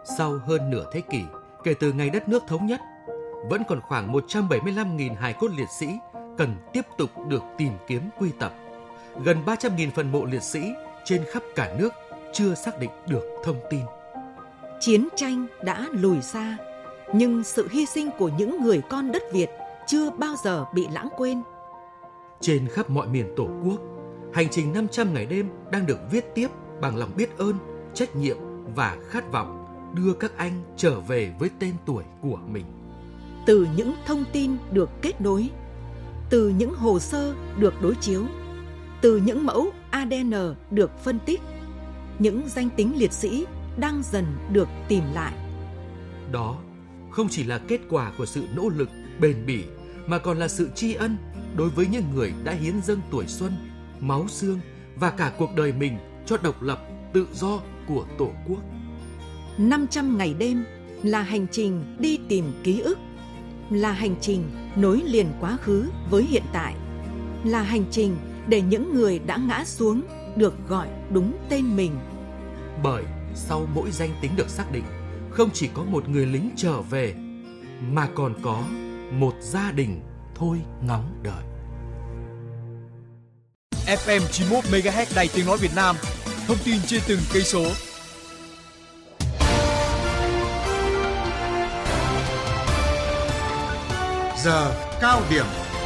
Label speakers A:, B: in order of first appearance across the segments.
A: Sau hơn nửa thế kỷ kể từ ngày đất nước thống nhất, vẫn còn khoảng 175.000 hài cốt liệt sĩ cần tiếp tục được tìm kiếm quy tập. Gần 300.000 phần mộ liệt sĩ trên khắp cả nước chưa xác định được thông tin.
B: Chiến tranh đã lùi xa, nhưng sự hy sinh của những người con đất Việt chưa bao giờ bị lãng quên.
A: Trên khắp mọi miền Tổ quốc, hành trình 500 ngày đêm đang được viết tiếp bằng lòng biết ơn, trách nhiệm và khát vọng đưa các anh trở về với tên tuổi của mình.
B: Từ những thông tin được kết nối, từ những hồ sơ được đối chiếu, từ những mẫu ADN được phân tích, những danh tính liệt sĩ đang dần được tìm lại.
A: Đó không chỉ là kết quả của sự nỗ lực bền bỉ, mà còn là sự tri ân đối với những người đã hiến dâng tuổi xuân, máu xương và cả cuộc đời mình cho độc lập, tự do của Tổ quốc.
B: 500 ngày đêm là hành trình đi tìm ký ức, là hành trình nối liền quá khứ với hiện tại, là hành trình để những người đã ngã xuống được gọi đúng tên mình.
A: Bởi sau mỗi danh tính được xác định, không chỉ có một người lính trở về, mà còn có một gia đình thôi ngóng đợi.
C: FM 91 MHz Đài Tiếng nói Việt Nam, thông tin trên từng cây số.
D: Giờ cao điểm.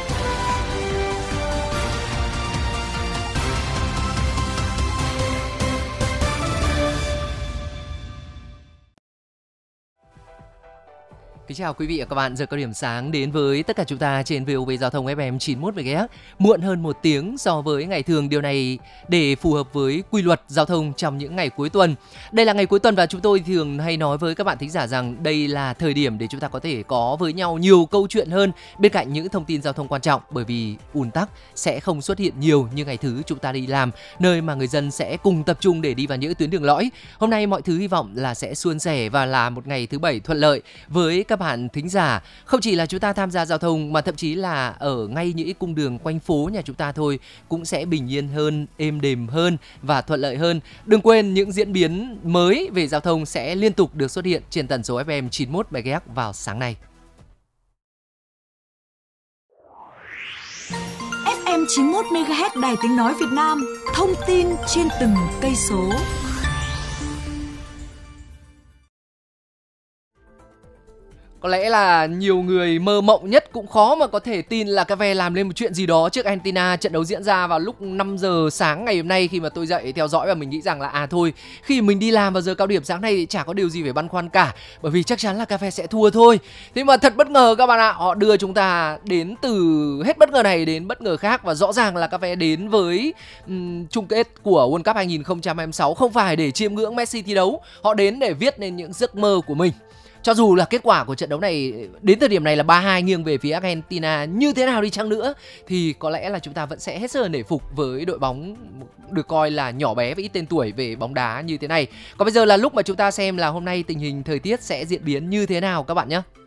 E: Kính chào quý vị và các bạn, giờ cao điểm sáng đến với tất cả chúng ta trên VOV Giao thông FM 91 MHz, muộn hơn 1 tiếng so với ngày thường. Điều này để phù hợp với quy luật giao thông trong những ngày cuối tuần. Đây là ngày cuối tuần và chúng tôi thường hay nói với các bạn thính giả rằng đây là thời điểm để chúng ta có thể có với nhau nhiều câu chuyện hơn bên cạnh những thông tin giao thông quan trọng, bởi vì ùn tắc sẽ không xuất hiện nhiều như ngày thứ chúng ta đi làm, nơi mà người dân sẽ cùng tập trung để đi vào những tuyến đường lõi. Hôm nay mọi thứ hy vọng là sẽ suôn sẻ và là một ngày thứ Bảy thuận lợi với các bạn thính giả. Không chỉ là chúng ta tham gia giao thông mà thậm chí là ở ngay những cung đường quanh phố nhà chúng ta thôi cũng sẽ bình yên hơn, êm đềm hơn và thuận lợi hơn. Đừng quên những diễn biến mới về giao thông sẽ liên tục được xuất hiện trên tần số FM 91 MHz vào sáng nay.
F: FM 91 MHz Đài Tiếng nói Việt Nam, thông tin trên từng cây số.
E: Có lẽ là nhiều người mơ mộng nhất cũng khó mà có thể tin là cà phê làm lên một chuyện gì đó trước Argentina. Trận đấu diễn ra vào lúc 5 giờ sáng ngày hôm nay khi mà tôi dậy theo dõi, và mình nghĩ rằng là thôi, khi mình đi làm vào giờ cao điểm sáng nay thì chả có điều gì phải băn khoăn cả, bởi vì chắc chắn là cà phê sẽ thua thôi. Thế mà thật bất ngờ các bạn ạ, họ đưa chúng ta đến từ hết bất ngờ này đến bất ngờ khác, và rõ ràng là cà phê đến với chung kết của World Cup 2026 không phải để chiêm ngưỡng Messi thi đấu, họ đến để viết nên những giấc mơ của mình. Cho dù là kết quả của trận đấu này đến thời điểm này là 3-2 nghiêng về phía Argentina như thế nào đi chăng nữa, thì có lẽ là chúng ta vẫn sẽ hết sức nể phục với đội bóng được coi là nhỏ bé và ít tên tuổi về bóng đá như thế này. Còn bây giờ là lúc mà chúng ta xem là hôm nay tình hình thời tiết sẽ diễn biến như thế nào các bạn nhé.